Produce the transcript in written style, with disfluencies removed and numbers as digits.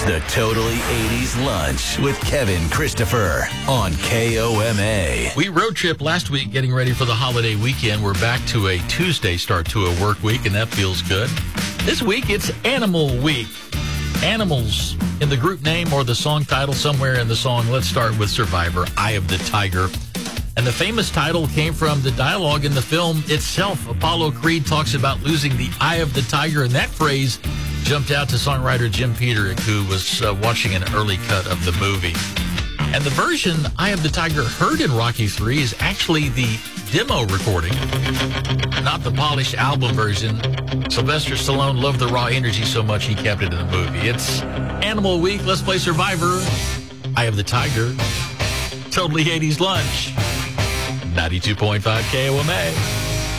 the Totally 80s Lunch with Kevin Christopher on KOMA. We road trip last week getting ready for the holiday weekend. We're back to a Tuesday start to a work week, and that feels good. This week, it's Animal Week. Animals in the group name or the song title somewhere in the song. Let's start with Survivor, Eye of the Tiger. And the famous title came from the dialogue in the film itself. Apollo Creed talks about losing the eye of the tiger, and that phrase jumped out to songwriter Jim Peterick, who was watching an early cut of the movie. And the version Eye of the Tiger heard in Rocky III is actually the demo recording, not the polished album version. Sylvester Stallone loved the raw energy so much he kept it in the movie. It's Animal Week. Let's play Survivor, Eye of the Tiger. Totally 80s Lunch. 92.5 KOMA.